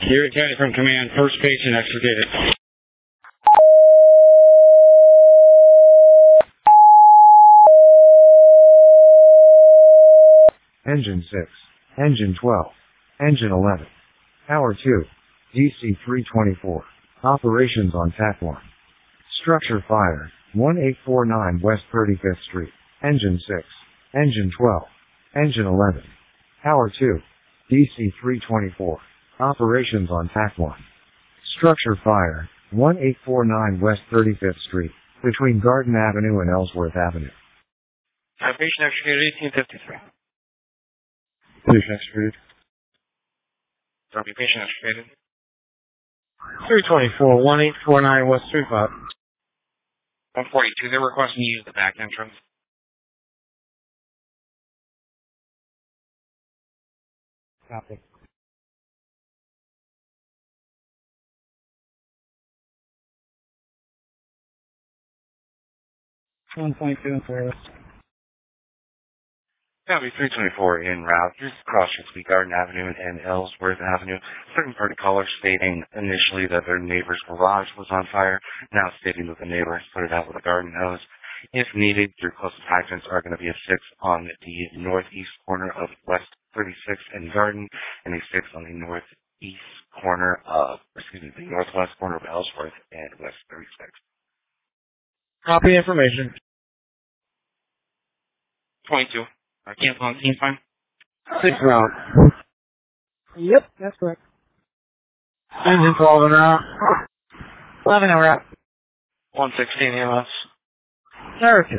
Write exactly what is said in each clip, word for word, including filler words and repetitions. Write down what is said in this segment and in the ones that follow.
Here County from command, first patient extricated. Engine six, Engine twelve, Engine eleven, Power two, D C three twenty-four, operations on T A C one. Structure fire, one eight four nine West thirty-fifth Street, Engine six, Engine twelve, Engine eleven, Power two, D C three twenty-four, operations on T A C one. Structure fire, one eight four nine West thirty-fifth Street, between Garden Avenue and Ellsworth Avenue. Patient extricated eighteen fifty-three. Patient extricated. Copy, patient extricated. three twenty-four, one eight four nine West Street Five. one forty-two, they're requesting you use the back entrance. Copy. one twenty-two in service. Copy three twenty-four en route. Just across Chesapeake Garden Avenue and Ellsworth Avenue. Certain party callers stating initially that their neighbor's garage was on fire, now stating that the neighbor has put it out with a garden hose. If needed, your closest hydrants are going to be a six on the northeast corner of West thirty-sixth and Garden, and a six on the northeast corner of, excuse me, the northwest corner of Ellsworth and West thirty-sixth. Copy information. twenty-two. I cancel on team fine. Six round. Yep, that's correct. Engine twelve en route. eleven en route. one sixteen E M S. Narrative.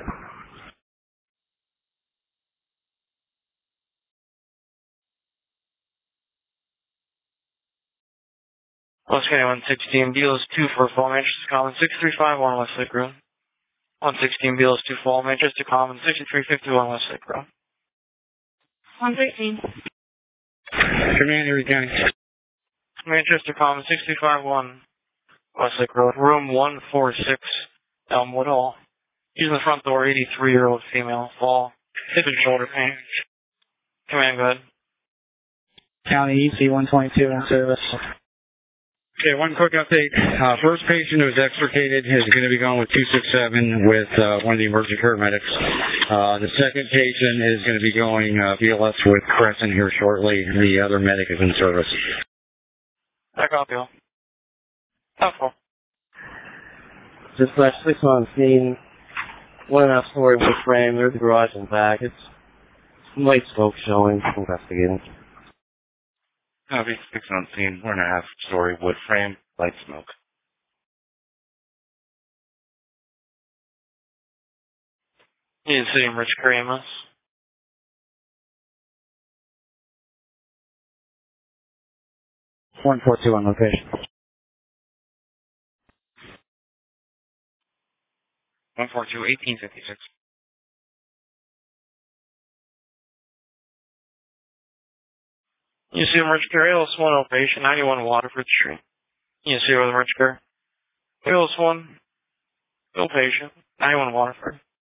West County one sixteen, Beal is two for full Manchester Common, six three five one West Lake Road. one sixteen, Beal is two full Manchester Common, sixty-three fifty-one West Lake Road. one thirteen. Command, Erie County. Manchester Common, sixty-five one West Lake Road, room one forty-six, Elmwood Hall. Using the front door, eighty-three-year-old female, fall, hip and shoulder pain. Command, go ahead. County E C one twenty-two in service. Okay, one quick update. Uh, first patient who was extricated is going to be going with two six seven with uh, one of the emergency paramedics. Uh, the second patient is going to be going uh, B L S with Crescent here shortly. The other medic is in service. Back off, Bill. Helpful. Dispatch six on scene. One and a half story wood frame. There's the garage in the back. It's light smoke showing. Investigating. Copy six on scene. One and a half story wood frame. Light smoke. Union City and Rich Curry M S. one forty-two on location. one forty-two, eighteen fifty-six. You see him, Rich Curry, L S one, Elevation, ninety-one Waterford Street. You see where the Rich Curry. L S one, Bill Patient, ninety-one Waterford.